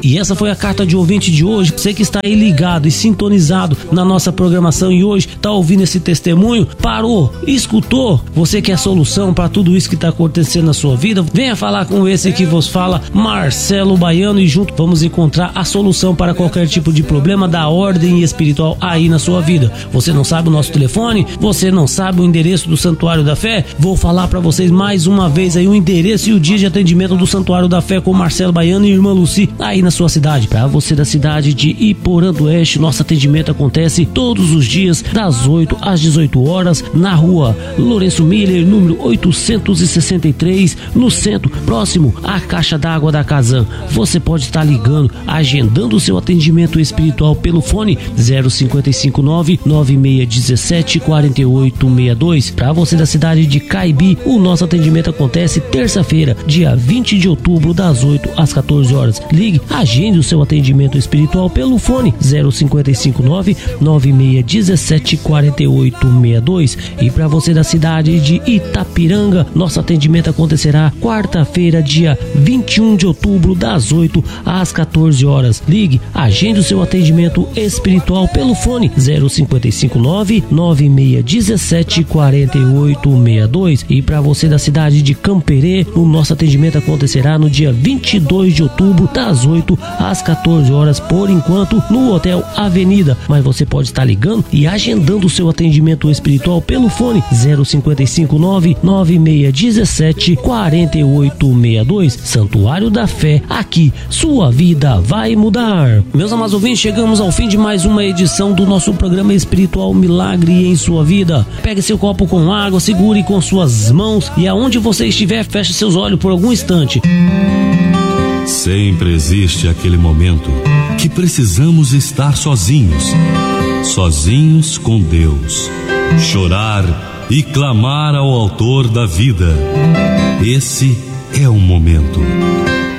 E essa foi a carta de ouvinte de hoje. Você que está aí ligado e sintonizado na nossa programação e hoje está ouvindo esse testemunho, parou, escutou, você quer solução para tudo isso que está acontecendo na sua vida, venha falar com esse que vos fala, Marcelo Baiano, e junto vamos encontrar a solução para qualquer tipo de problema da ordem espiritual aí na sua vida. Você não sabe o nosso telefone? Você não sabe o endereço do Santuário da Fé? Vou falar para vocês mais uma vez aí o endereço e o dia de atendimento do Santuário da Fé com Marcelo Baiano e irmã Lucy aí na sua cidade. Para você da cidade de Iporã do Oeste, nosso atendimento acontece todos os dias das 8 às 18 horas na rua Lourenço Miller, número 863, no centro, próximo à caixa d'água da Casan. Você pode estar ligando, agendando o seu atendimento espiritual pelo fone 0559-9617-4862. Para você da cidade de Caibi, o nosso atendimento acontece terça-feira, dia 20 de outubro, das 8 às 14 horas. Ligue, agende o seu atendimento espiritual pelo fone 0559-9617-4862. E para você da cidade de Itapiranga, nosso atendimento acontecerá quarta-feira, dia 21 de outubro, das 8 às 14 horas. Ligue, agende o seu atendimento espiritual pelo fone 0559-9617-4862. E para você da cidade de Camperê, o nosso atendimento acontecerá no dia 22 de outubro, das 8 às 14 horas, por enquanto no Hotel Avenida, mas você pode estar ligando e agendando o seu atendimento espiritual pelo fone 0559-9617-4862. Santuário da Fé, aqui sua vida vai mudar. Meus amados ouvintes, chegamos ao fim de mais uma edição do nosso programa espiritual Milagre em Sua Vida. Pegue seu copo com água, segure com suas mãos e aonde você estiver, feche seus olhos por algum instante. Sempre existe aquele momento que precisamos estar sozinhos com Deus, chorar e clamar ao Autor da vida. Esse é o momento.